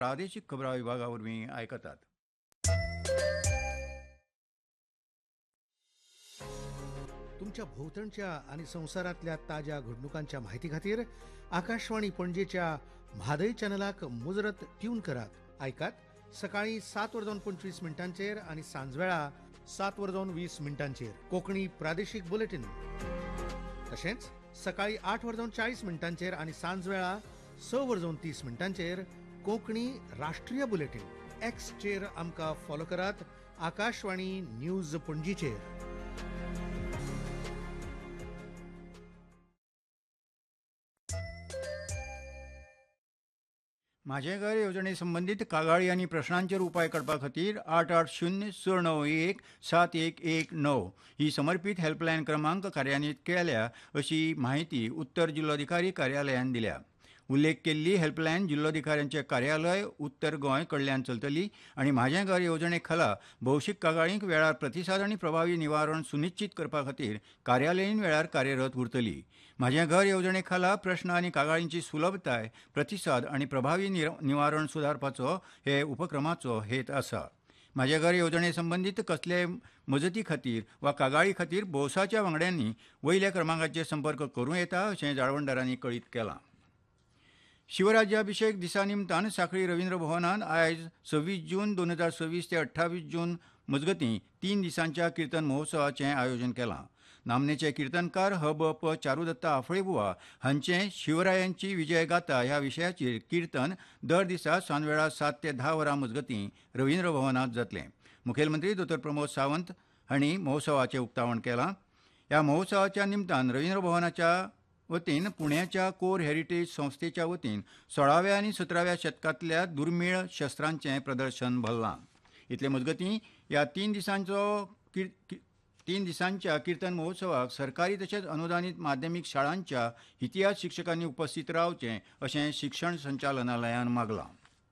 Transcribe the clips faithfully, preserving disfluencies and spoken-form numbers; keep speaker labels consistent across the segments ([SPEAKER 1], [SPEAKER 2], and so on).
[SPEAKER 1] प्रादेशिक खबरां विभागा वरवीं आयकतात.
[SPEAKER 2] तुमच्या भोवतणच्या आणि संवसारांतल्या ताज्या घडणुकांच्या म्हायती खातीर आकाशवाणी पणजेच्या म्हादय चॅनलाक मुजरत ट्यून करात. आयकात सकाळी सात वरजावन पंचवीस मिनटांचेर आणि सांजवेळा सात वरजावन वीस मिनटांचेर कोंकणी प्रादेशीक बुलेटिन. तशेंच सकाळी आठ वरजावन चाळीस मिनटांचेर आणि सांजवेळा स वरजावन तीस मिनटांचेर कोंकणी राष्ट्रीय बुलेटिन. एक्सचेर आमकां फॉलो करात. आकाशवाणी न्यूज पणजीचेर.
[SPEAKER 1] माझे घर येवजणे संबंधित कागाळी आणि प्रश्नांचेर उपाय करपा खातीर आठ आठ शुन्य स णव एक सात एक एक णव ही समर्पित हेल्पलायन क्रमांक कार्यान्वीत केल्या अशी माहिती उत्तर जिल्लोधिकारी कार्यालयान दिल्या. उल्लेख केल्ली हेल्पलायन जिल्लोधिकाऱ्यांचे कार्यालय उत्तर गोंय कडल्यान चलतली आनी म्हाजें घर येवजणे खाला भौशीक कागाळींक वेळार प्रतिसाद आनी प्रभावी निवारण सुनिश्चित करपा खातीर कार्यालयीन वेळार कार्यरत उरतली. म्हाजें घर येवजणे खाला प्रश्न आनी कागाळींची सुलभताय, प्रतिसाद आनी प्रभावी निवारण सुदारपाचो हे उपक्रमाचो हेत आसा. म्हाजें घर येवजणे संबंदीत कसलेय मजती खातीर वा कागाळी खातीर भौसाच्या वांगड्यांनी वयल्या क्रमांकाचेर संपर्क करूं येता अशें जाळवणदारांनी कळीत केलां. शिवराज्याभिशेक दिसा निमतान सांखळी रवींद्र भवनात आयज सव्वीस जून दोन हजार सव्वीस ते अठ्ठावीस जून मजगतीं तीन दिसांच्या कीर्तन महोत्सवाचें आयोजन केलां. नामनेचे कीर्तनकार ह ब प चारुदत्ता आफळेबुवा हांचें शिवरायांची विजय गाथा ह्या विशयाचेर कीर्तन दर दिसा सांजवेळा सात ते धा वरां मजगतीं रवींद्र भवनात जातलें. मुखेलमंत्री दोतोर प्रमोद सावंत हांणी महोत्सवाचें उक्तावण केलां. ह्या महोत्सवाच्या निमतान रवींद्र भवनाच्या वतीन पुण्याच्या कोर हेरिटेज संस्थेच्या वतीन सोळाव्या आनी सतराव्या शेतकांतल्या दुर्मीळ शस्त्रांचें प्रदर्शन भरलां. इतले मजगतीं ह्या तीन दिसांचो तीन दिसांच्या कीर्तन महोत्सवाक सरकारी तशेंच अनुदानीत माध्यमीक शाळांच्या इतिहास शिक्षकांनी उपस्थित रावचें अशें शिक्षण संचालनालयान मागलां.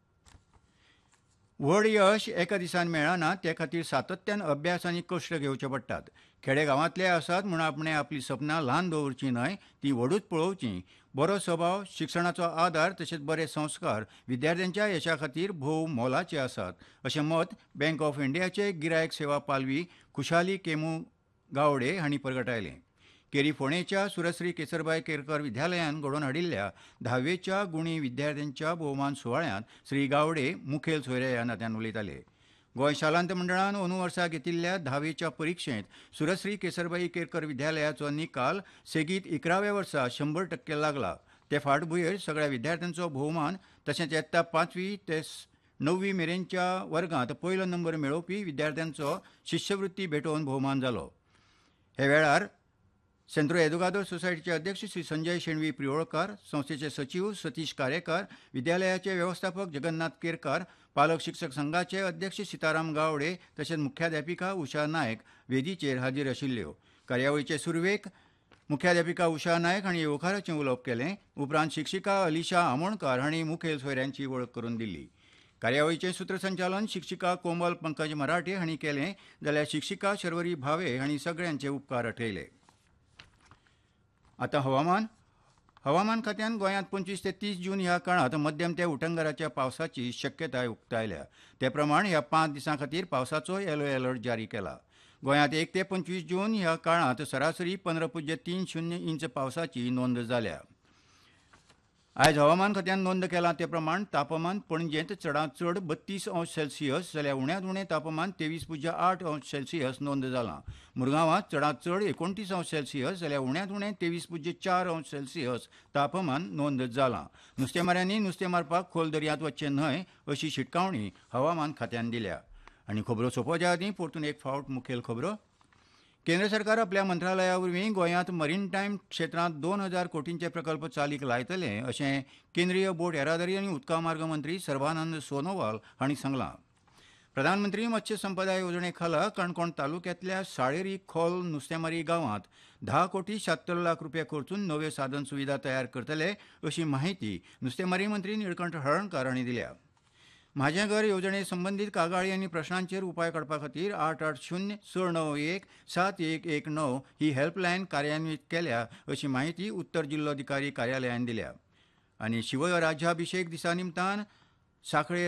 [SPEAKER 1] व्हड यश एका दिसान मेळना ते खातीर सातत्यान अभ्यास आनी कश्ट घेवचे पडटात. खेडेगांवांतले आसात म्हूण आपणें आपलीं सपनां ल्हान दवरचीं न्हय, ती व्हडूच पळोवचीं. बरो स्वभाव, शिक्षणाचो आदार तशेंच बरे संस्कार विद्यार्थ्यांच्या यशा खातीर भोव मोलाचे आसात अशें मत बँक ऑफ इंडियाचे गिरायक सेवा पालवी खुशाली केमू गावडे हांणी प्रगटायलें. केरी फोंडेच्या सुरश्री केसरबाई केरकर विद्यालयान घडोवन हाडिल्ल्या धावेच्या गुणी विद्यार्थ्यांच्या भोवमान सुवाळ्यांत श्री गावडे मुखेल सोयरे ह्या नात्यान उलयताले. गोंय शालांत मंडळान अंदू वर्सा घेतिल्ल्या धावेच्या परिक्षेंत सुरश्री केसरबाई केरकर विद्यालयाचो निकाल सेगीत इकराव्या वर्सा शंबर टक्के लागला. ते फाटभुंयेर सगळ्या विद्यार्थ्यांचो भोवमान तशेंच येता पांचवी ते णव्वी मेरेनच्या वर्गांत पयलो नंबर मेळोवपी विद्यार्थ्यांचो शिश्यवृत्ती भेटोवन भोवमान जालो. हे वेळार सेंट्रो एदुगादो सोसायटीचे अध्यक्ष श्री संजय शेणवी प्रियोळकार, संस्थेचे सचिव सतीश कारेकार, विद्यालयाचे वेवस्थापक जगन्नाथ केरकार, पालक शिक्षक संघाचे अध्यक्ष सिताराम गावडे तशेंच मुख्याध्यापिका उषा नायक वेदीचेर हाजीर आशिल्ल्यो. कार्यावळीचे सुरवेक मुख्याध्यापिका उषा नायक हांणी येवकाराचें उलोवप केलें. उपरांत शिक्षिका अलिशा आमोणकार हांणी मुखेल सोयऱ्यांची वळख करून दिली. कार्यावळीचें सूत्रसंचालन शिक्षिका कोमल पंकज मराठे हांणी केलें जाल्यार शिक्षिका शर्वरी भावे हांणी सगळ्यांचे उपकार आठयले. आतां हवामान. हवामान खात्यान गोंयांत पंचवीस ते तीस जून ह्या काळांत मध्यम ते उटंगराच्या पावसाची शक्यताय उक्तायल्या. ते प्रमाण ह्या पांच दिसां खातीर पावसाचो येलो अलर्ट जारी केला. गोंयांत एक ते पंचवीस जून ह्या काळांत सरासरी पंदरा पुज्य तीन शुन्य इंच पावसाची नोंद जाल्या. आयज हवामान खात्यान नोंद केला ते प्रमाण तापमान पणजेंत चडांत चड बत्तीस अंश सेल्सियस जाल्यार उण्यांत उणें तापमान तेवीस पुज्य आठ अंश सेल्सियस नोंद जालां. मुरगांवांत चडांत चड एकोणतीस अंश सेल्सियस जाल्यार उण्यांत उणें तेवीस पुज्य चार अंश सेल्सियस तापमान नोंद जालां. नुस्तेमाऱ्यांनी नुस्तें मारपाक खोल दर्यांत वचचें न्हय अशी शिटकावणी हवामान खात्यान दिल्या. आनी खबरो सोंपोवच्या आदीं परतून एक फावट मुखेल खबरो. केंद्र सरकार आपल्या मंत्रालया वरवीं गोंयांत मरीनटायम क्षेत्रांत दोन हजार कोटींचे प्रकल्प चालीक लायतले अशें केंद्रीय बोट येरादारी आनी उदका मार्ग मंत्री सर्बानंद सोनोवाल हांणी सांगलां. प्रधानमंत्री मत्स्य संपदा येवजणे खाला काणकोण तालुक्यांतल्या साळेरी खोल नुस्तेमारी गांवांत धा कोटी शात्तर लाख रुपया खर्चून नव्यो साधन सुविधा तयार करतले अशी माहिती नुस्तेमारी मंत्री निळकंठ हळर्णकार हांणी दिल्या. म्हाजें घर येवजणे संबंदीत कागाळी आनी प्रश्नांचेर उपाय काडपा खातीर आठ आठ शुन्य स णव एक सात एक एक णव ही हेल्पलायन कार्यान्वीत केल्या अशी माहिती उत्तर जिल्लोधिकारी कार्यालयान दिल्या. आनी शिवराज्याभिशेक दिसा निमतान साखळे